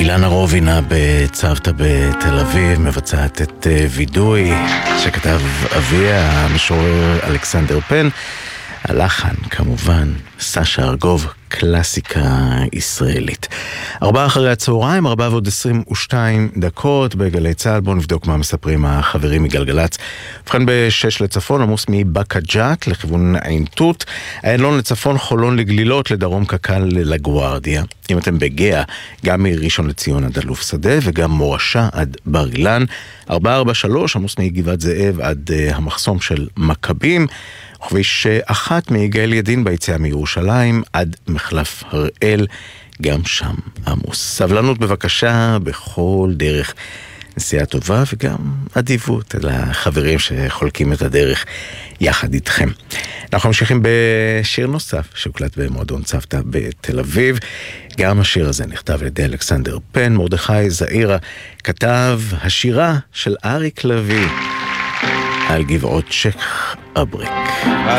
אילנה רובינה בצוותא בתל אביב מבצעת את וידוי שכתב אביה המשורר אלכסנדר פן. הלחן כמובן סשה ארגוב, קלאסיקה ישראלית. 16:00, 4:22 בגלי צהל. בואו נבדוק מה מספרים החברים מגלגלץ. ובכן, ב-6 לצפון עמוס מבאקה ג'ת לכיוון עין תות, איילון לצפון, חולון לגלילות, לדרום קק"ל לגוארדיה. אם אתם בגאה, גם מראשון לציון עד אלוף שדה וגם מורשה עד בר אילן. 443 עמוס מגבעת זאב עד המחסום של מכבים. כביש 1 מיגאל ידין ביציאה מירושלים עד מחלף הראל, גם שם עמוס. סבלנות בבקשה בכל דרך. נסיעה טובה וגם אדיבות לחברים שחולקים את הדרך יחד איתכם. אנחנו ממשיכים בשיר נוסף שהוקלט במועדון צוותא בתל אביב. גם השיר הזה נכתב על ידי אלכסנדר פן. מרדכי זעירה כתב השירה של אריק לביא על גבעות שייח' אבריק.